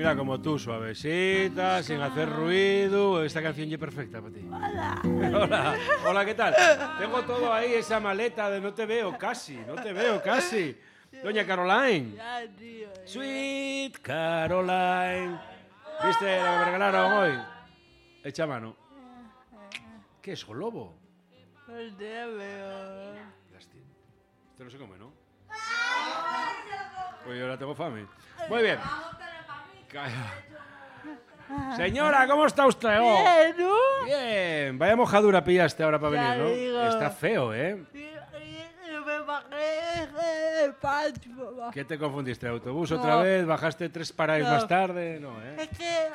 Mira, como tú, suavecita, sin hacer ruido. Esta canción ya es perfecta para ti. Hola. Hola, hola, ¿qué tal? Tengo todo ahí, esa maleta de no te veo casi. Doña Caroline. Ya, tío. Sweet Caroline. ¿Viste lo que me regalaron hoy? Echa mano. ¿Qué es, un lobo? No te veo. Lástima. Esto no se come, ¿no? Pues yo ahora tengo fame. Muy bien. Calla. Señora, ¿cómo está usted? Oh. Bien, ¿no? Bien. Vaya mojadura pillaste ahora para Ya venir, ¿no? digo. Está feo, ¿eh? Yo me bajé el patio, mamá. ¿Qué te confundiste? ¿Autobús No. otra vez? ¿Bajaste 3 paradas No. más tarde? No, ¿eh? Es que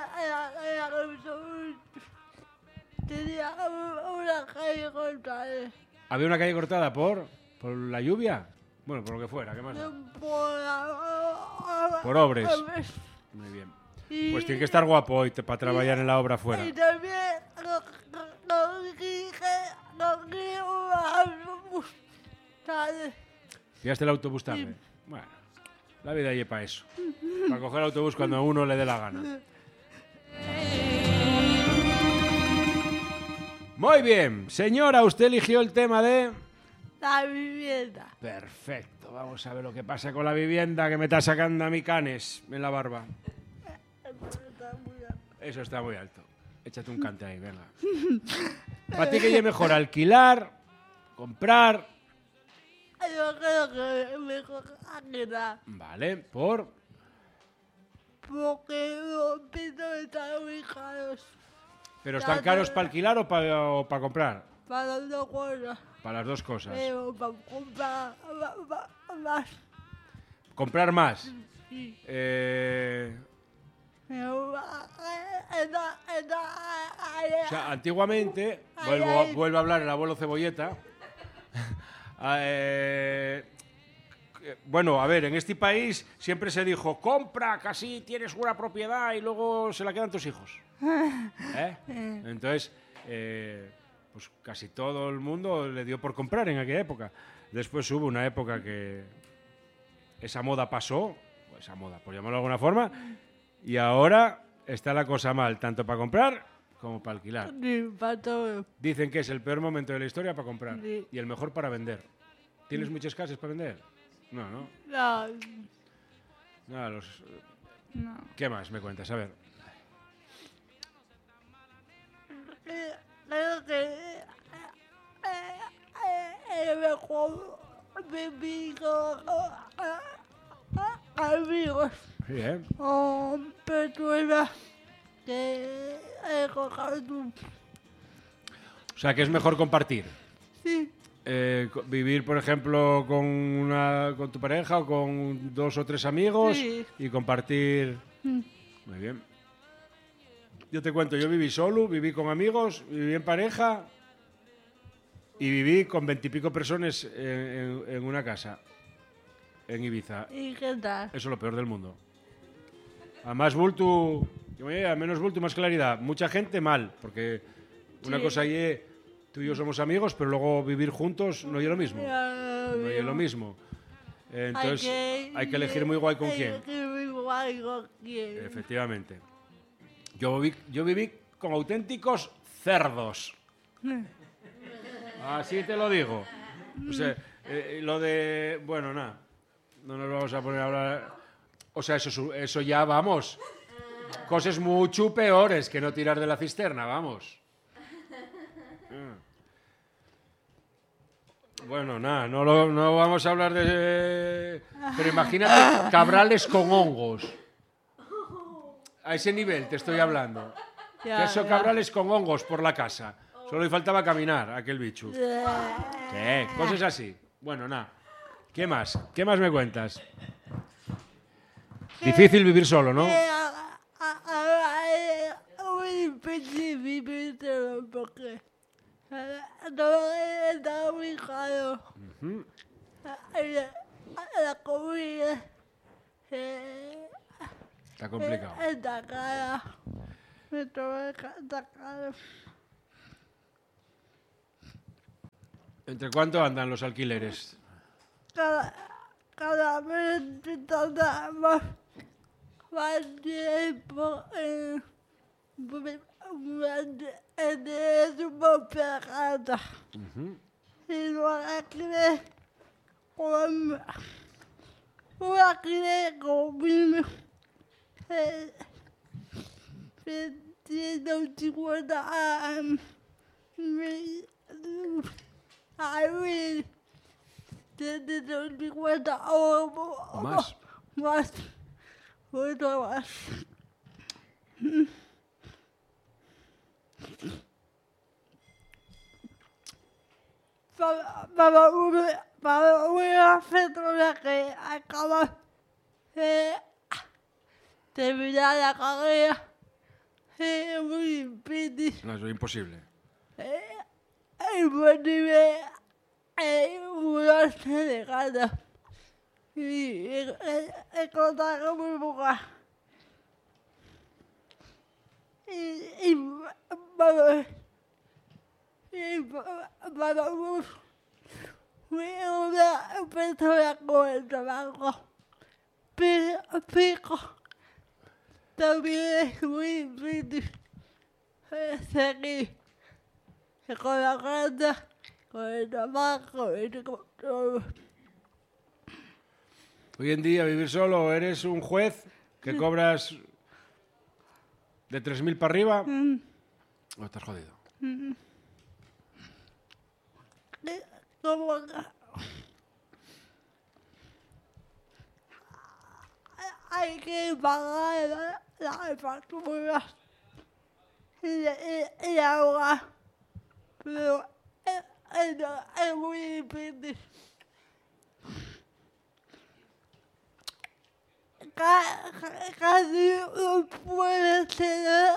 tenía una calle cortada. ¿Había una calle cortada por la lluvia? Bueno, por lo que fuera, ¿qué más da? Por obres. Muy bien. Pues tiene que estar guapo hoy para trabajar en la obra afuera. Y también ¿sabes? ¿Pillaste el autobús tarde? Bueno, la vida es para eso. Para coger el autobús cuando a uno le dé la gana. Muy bien. Señora, usted eligió el tema de... La vivienda. Perfecto. Vamos a ver lo que pasa con la vivienda que me está sacando a mi canes en la barba. Eso está muy alto. Échate un cante ahí, venga. ¿Para ti qué es mejor? ¿Alquilar? ¿Comprar? Yo creo que mejor alquilar. Vale, ¿por? Porque los pisos están muy caros. ¿Pero están caros para alquilar o para comprar? Para las dos cosas. Para las dos cosas. Pero para comprar más. ¿Comprar más? Sí. O sea, antiguamente, vuelvo a hablar el abuelo Cebolleta. Bueno, a ver, en este país siempre se dijo, compra, que así tienes una propiedad y luego se la quedan tus hijos. ¿Eh? Entonces, pues casi todo el mundo le dio por comprar en aquella época. Después hubo una época que esa moda pasó, esa moda, por llamarlo de alguna forma, y ahora está la cosa mal, tanto para comprar como para alquilar. Sí, para todo. Dicen que es el peor momento de la historia para comprar Sí. y el mejor para vender. ¿Tienes muchas casas para vender? No, ¿no? No, No, no. ¿Qué más me cuentas? A ver. Creo que es mejor vivir con amigos Bien. o personas que coger tú. O sea, que es mejor compartir. Sí, Vivir, por ejemplo, con tu pareja o con 2 o 3 amigos Sí. y compartir. Muy bien. Yo te cuento, yo viví solo, viví con amigos, viví en pareja y viví con 20 y pico personas en una casa, en Ibiza. ¿y qué tal? Eso es lo peor del mundo. A más bulto, a menos bulto, más claridad. Mucha gente mal, porque una Sí. cosa es, tú y yo somos amigos, pero luego vivir juntos no es lo mismo. Ya No es lo mismo. Entonces hay que elegir muy guay con quién. Hay que elegir muy guay con quién. Efectivamente. Yo viví con auténticos cerdos. Así te lo digo. O sea, lo de... Bueno, nada. No nos vamos a poner a hablar... O sea, eso ya, vamos. Cosas mucho peores que no tirar de la cisterna, vamos. Bueno, nada, no vamos a hablar de... Pero imagínate cabrales con hongos. A ese nivel te estoy hablando. Ya, Queso ya. cabrales con hongos por la casa. Solo le faltaba caminar a aquel bicho. ¿Qué? Cosas así. Bueno, nada. ¿Qué más? ¿Qué más me cuentas? Difícil vivir solo, ¿no? Muy difícil vivir solo porque todo está muy caro. La comida Está complicado. está cara. Todo está caro. ¿Entre cuánto andan los alquileres? Cada vez está más más tiempo en su propia casa. Y lo alquilé conmigo. 150 150 o Más. Más. Mucho más. Para una persona que acaba de terminar la carrera es muy difícil. No, eso es imposible. Imposible mudarse de casa y encontrar muy poca. Y para una persona con el trabajo fijo también es muy difícil seguir con la casa, con el trabajo y con todo. Hoy en día vivir solo, eres un juez que cobras de 3.000 para arriba, o estás jodido. Como hay que pagar las facturas y agua, pero es muy difícil. Casi no puede tener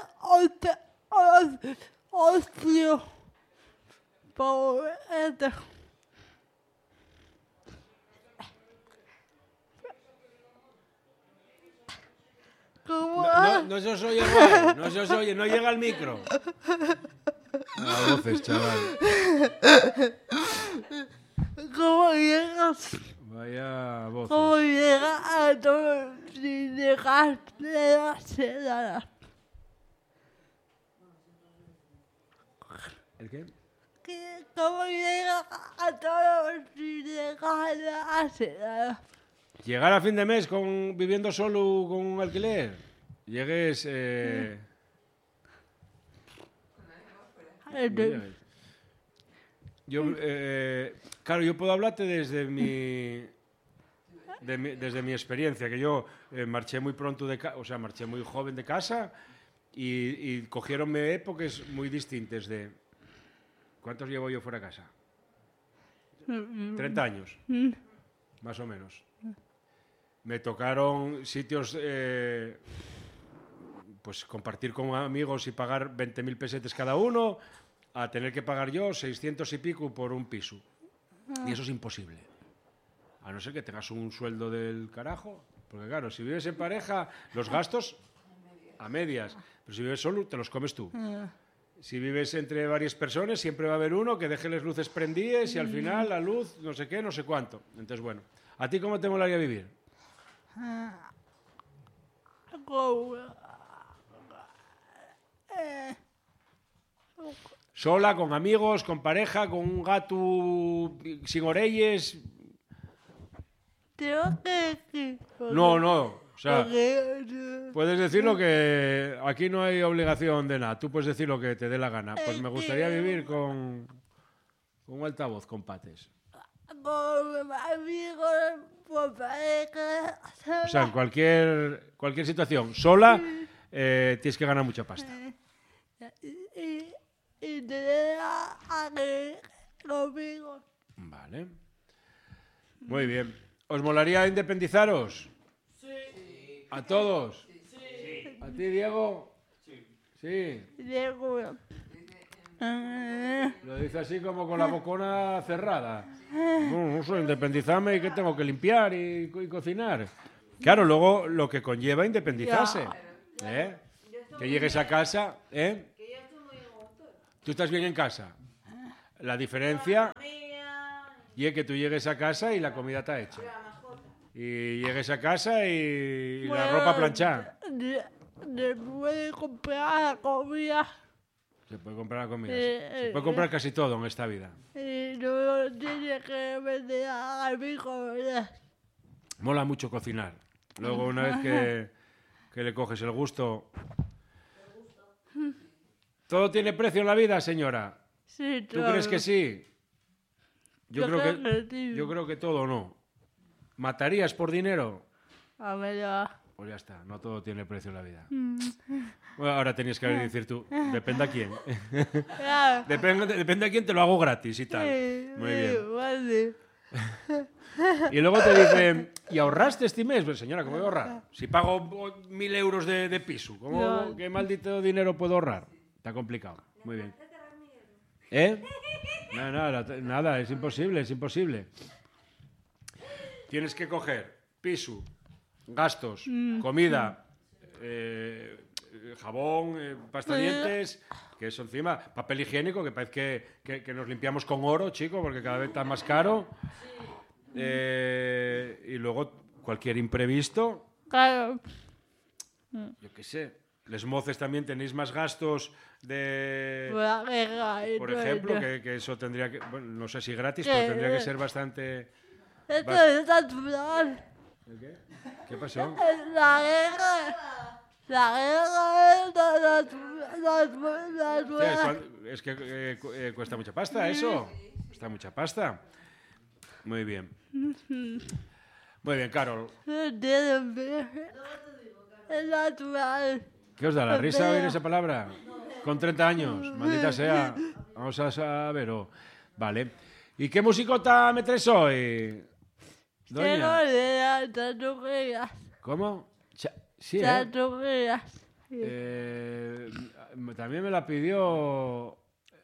ocio por esto. No se os oye, guay. No se os oye, no llega al micro. A voces, chaval. ¿Cómo llegas? Vaya voces. ¿Cómo llegas a todo sin dejarte de hacer nada? ¿El qué? ¿Cómo llegas a todo sin dejar de hacer nada? Llegar a fin de mes viviendo solo con un alquiler. Llegues... Claro, yo puedo hablarte desde mi experiencia, que yo marché muy pronto marché muy joven de casa y cogiéronme épocas muy distintas de... ¿Cuántos llevo yo fuera de casa? 30 años, más o menos. Me tocaron sitios, pues compartir con amigos y pagar 20.000 pesetes cada uno, a tener que pagar yo 600 y pico por un piso. Y eso es imposible. A no ser que tengas un sueldo del carajo. Porque claro, si vives en pareja, los gastos a medias. Pero si vives solo, te los comes tú. Si vives entre varias personas, siempre va a haber uno que deje las luces prendidas y al final la luz, no sé qué, no sé cuánto. Entonces, bueno, ¿a ti cómo te molaría vivir? Sola, con amigos, con pareja, con un gato sin orelles. Tengo que decir. No. O sea, puedes decirlo que aquí no hay obligación de nada. Tú puedes decir lo que te dé la gana. Pues me gustaría vivir con un altavoz con pates. Con amigos, con pareja. O sea, en cualquier situación. Sola, tienes que ganar mucha pasta. Y tener a conmigo. Vale. Muy bien. ¿Os molaría independizaros? Sí. ¿A todos? Sí. ¿A ti, Diego? Sí. Diego. Lo dice así como con la bocona cerrada. No sé, independizarme y que tengo que limpiar y cocinar. Claro, luego lo que conlleva independizarse. Que llegues a casa, Tú estás bien en casa. La diferencia y es que tú llegues a casa y la comida está hecha. y llegues a casa y la Bueno, ropa planchada. Se puede comprar la comida Se puede comprar la comida. Eh, Se puede comprar casi todo en esta vida. y no tiene que vender a amigos, ¿verdad? Mola mucho cocinar. Luego, una vez que le coges el gusto... ¿Todo tiene precio en la vida, señora? Sí, ¿Tú crees que sí? Yo creo que sí. Yo creo que todo no. ¿Matarías por dinero? A ver, ya. Pues ya está, no todo tiene precio en la vida. Bueno, ahora tenías que decir tú, depende a quién. Ya. Depende a quién te lo hago gratis y tal. Sí, Muy sí, bien. vale. Y luego te dicen, ¿y ahorraste este mes? Pues señora, ¿cómo voy a ahorrar? Si pago 1.000 euros de piso, No. ¿qué maldito dinero puedo ahorrar? Está complicado. Muy bien. ¿Eh? No, nada, es imposible, es imposible. Tienes que coger piso, gastos, comida, jabón, pasta de dientes, que eso encima, papel higiénico, que parece que nos limpiamos con oro, chico, porque cada vez está más caro. Y luego cualquier imprevisto, Claro. yo qué sé. Les moces también tenéis más gastos de... Por la guerra y Por todo ejemplo, eso. que eso tendría que... Bueno, no sé si gratis, Sí, pero tendría que ser bastante... Esto es natural. ¿El qué? ¿Qué pasó? La guerra es natural. Hostia, es que cuesta mucha pasta eso. Cuesta mucha pasta. Muy bien. Muy bien, Carol. Es natural. ¿Qué os da la risa oír esa palabra? Con 30 años, maldita sea. Vamos a saber. Vale. ¿Y qué musicota me traes hoy, doña? Tengo de las tatuajes. ¿Cómo? Sí, Tatuajes. también me la pidió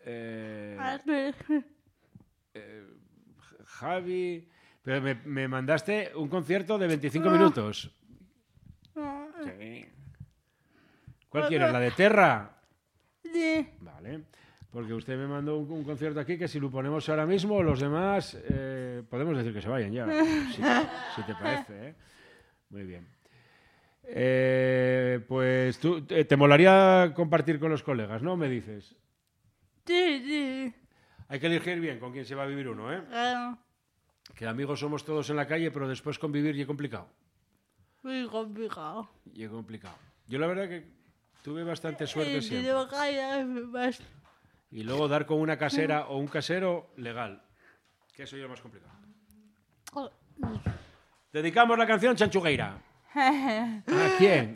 Javi. Pero me mandaste un concierto de 25 minutos. Sí. ¿Cuál quieres? ¿La de Terra? Sí. Vale. Porque usted me mandó un concierto aquí que si lo ponemos ahora mismo, los demás podemos decir que se vayan ya. Si te parece, ¿eh? Muy bien. Pues tú, te molaría compartir con los colegas, ¿no? Me dices. Sí. Hay que elegir bien con quién se va a vivir uno, ¿eh? Claro. Que amigos somos todos en la calle, pero después convivir y es complicado. Muy complicado. Y es complicado. Yo la verdad que tuve bastante suerte Si siempre. no callas, más. Y luego dar con una casera o un casero legal. Que eso ya es más complicado. Dedicamos la canción Chanchugueira. ¿A quién?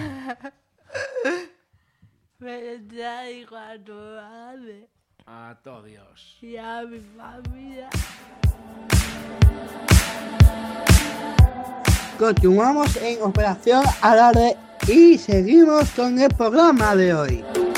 Me traigo a tu madre A todo Dios. y a mi familia. Continuamos en Operación Alarde y seguimos con el programa de hoy.